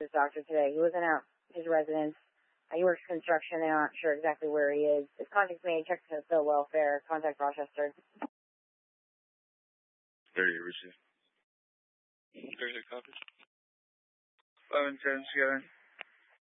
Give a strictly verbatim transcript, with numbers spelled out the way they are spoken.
his doctor today. He wasn't out his residence. Uh, he works construction. They're not sure exactly where he is. His contact me. Check the Phil welfare. Contact Rochester. thirty, Richard. thirty, copy. eleven ten, Skyline.